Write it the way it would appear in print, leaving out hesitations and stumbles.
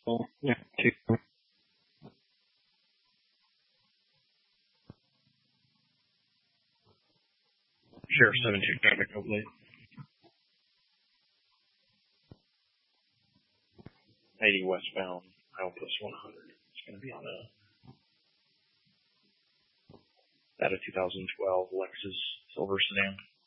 Yeah. Sheriff 72 traffic hopefully. 80 westbound, Iowa plus 100. It's going to be on a 2012 Lexus silver sedan.